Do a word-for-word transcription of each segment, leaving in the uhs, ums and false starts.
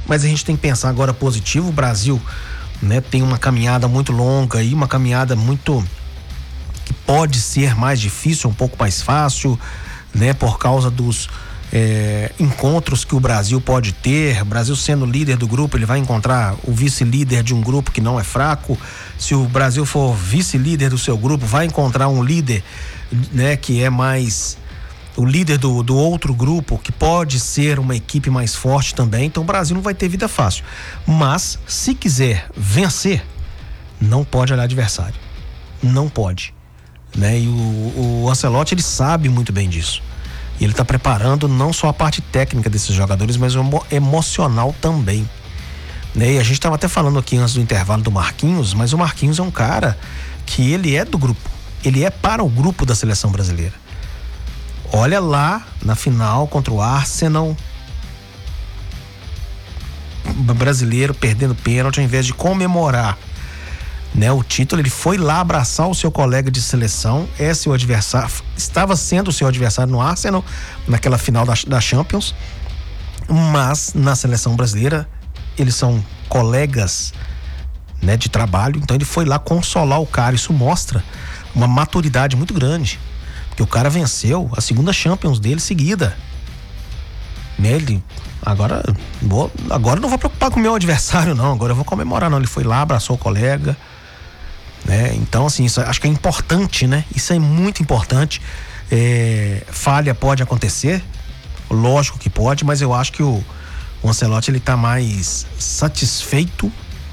mas a gente tem que pensar agora positivo. O Brasil, né, tem uma caminhada muito longa e uma caminhada muito que pode ser mais difícil, um pouco mais fácil, né, por causa dos é, encontros que o Brasil pode ter. O Brasil sendo líder do grupo, ele vai encontrar o vice-líder de um grupo que não é fraco. Se o Brasil for vice-líder do seu grupo, vai encontrar um líder, né, que é mais o líder do, do outro grupo, que pode ser uma equipe mais forte também. Então o Brasil não vai ter vida fácil, mas se quiser vencer, não pode olhar adversário, não pode, né? E o, o Ancelotti, ele sabe muito bem disso, e ele está preparando não só a parte técnica desses jogadores, mas o emo, emocional também, né? E a gente estava até falando aqui antes do intervalo do Marquinhos, mas o Marquinhos é um cara que ele é do grupo, ele é para o grupo da seleção brasileira. Olha lá na final contra o Arsenal, brasileiro perdendo pênalti, ao invés de comemorar, né, o título, ele foi lá abraçar o seu colega de seleção. É seu adversário, estava sendo o seu adversário no Arsenal naquela final da, da Champions, mas na seleção brasileira eles são colegas, né, de trabalho. Então ele foi lá consolar o cara. Isso mostra uma maturidade muito grande, porque o cara venceu a segunda Champions dele seguida. Nele, agora, vou, agora não vou preocupar com o meu adversário, não. Agora eu vou comemorar, não. Ele foi lá, abraçou o colega, né? Então, assim, isso acho que é importante, né? Isso é muito importante. É, falha pode acontecer, lógico que pode, mas eu acho que o, o Ancelotti, ele tá mais satisfeito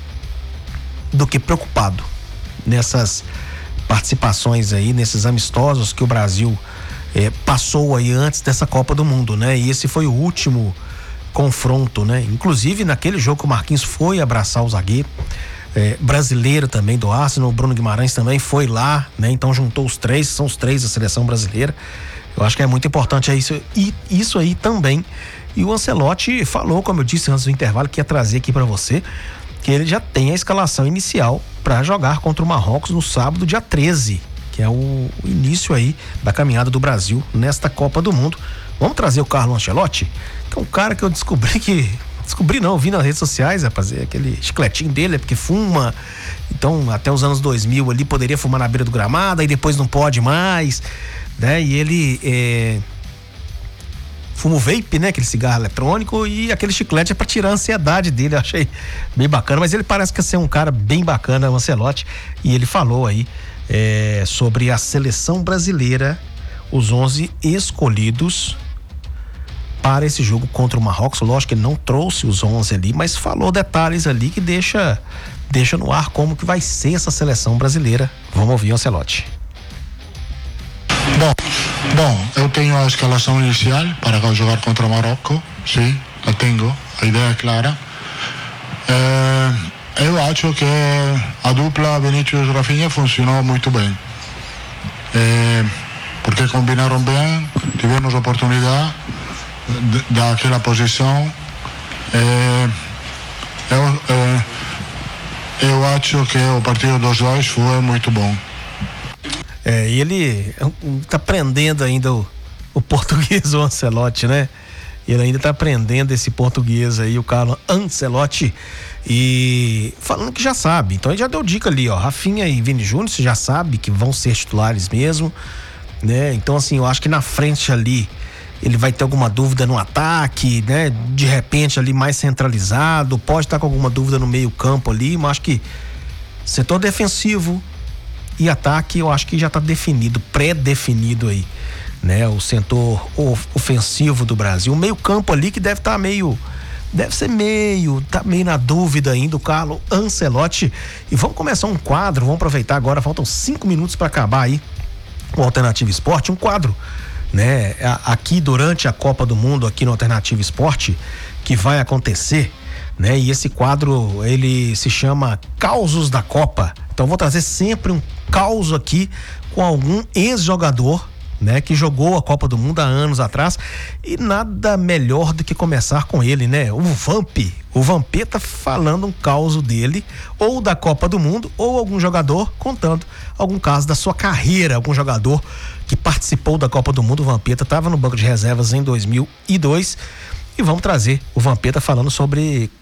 do que preocupado nessas participações aí, nesses amistosos que o Brasil é, passou aí antes dessa Copa do Mundo, né? E esse foi o último confronto, né? Inclusive naquele jogo que o Marquinhos foi abraçar o zagueiro é, brasileiro também do Arsenal, o Bruno Guimarães também foi lá, né? Então juntou os três, são os três da seleção brasileira. Eu acho que é muito importante é isso, e isso aí também. E o Ancelotti falou, como eu disse antes do intervalo, que ia trazer aqui para você, que ele já tem a escalação inicial para jogar contra o Marrocos no sábado, dia treze, que é o início aí da caminhada do Brasil nesta Copa do Mundo. Vamos trazer o Carlo Ancelotti, que é um cara que eu descobri que... Descobri não, vi nas redes sociais, rapaz, aquele chicletinho dele, é porque fuma. Então, até os anos dois mil ali, poderia fumar na beira do gramado, aí depois não pode mais, né? E ele... É... fuma o vape, né? Aquele cigarro eletrônico, e aquele chiclete é pra tirar a ansiedade dele. Eu achei bem bacana, mas ele parece que é ser um cara bem bacana, o Ancelotti, e ele falou aí é, sobre a seleção brasileira, os onze escolhidos para esse jogo contra o Marrocos. Lógico que ele não trouxe os onze ali, mas falou detalhes ali que deixa, deixa no ar como que vai ser essa seleção brasileira. Vamos ouvir o Ancelotti. Bom, bom, eu tenho a escalação inicial para jogar contra o Marrocos, sim, a tenho, a ideia é clara. É, eu acho que a dupla Vinícius e Rafinha funcionou muito bem, é, porque combinaram bem, tivemos oportunidade daquela posição. É, eu, é, eu acho que o partido dos dois foi muito bom. É, e ele tá aprendendo ainda o, o português, o Ancelotti, né? Ele ainda tá aprendendo esse português aí, o Carlo Ancelotti, e falando que já sabe. Então ele já deu dica ali, ó, Rafinha e Vini Júnior, você já sabe que vão ser titulares mesmo, né? Então, assim, eu acho que na frente ali ele vai ter alguma dúvida no ataque, né? De repente ali mais centralizado, pode estar com alguma dúvida no meio campo ali, mas acho que setor defensivo e ataque, eu acho que já está definido, pré-definido aí, né? O setor ofensivo do Brasil, o meio campo ali que deve estar tá meio, deve ser meio, tá meio na dúvida ainda, o Carlo Ancelotti. E vamos começar um quadro, vamos aproveitar agora, faltam cinco minutos para acabar aí o Alternativa Esporte, um quadro, né? Aqui durante a Copa do Mundo, aqui no Alternativa Esporte, que vai acontecer, né? E esse quadro, ele se chama Causos da Copa. Então vou trazer sempre um caos aqui com algum ex-jogador, né, que jogou a Copa do Mundo há anos atrás, e nada melhor do que começar com ele, né? O Vamp, o Vampeta falando um caos dele, ou da Copa do Mundo, ou algum jogador contando algum caso da sua carreira, algum jogador que participou da Copa do Mundo. O Vampeta estava no banco de reservas em dois mil e dois, e vamos trazer o Vampeta falando sobre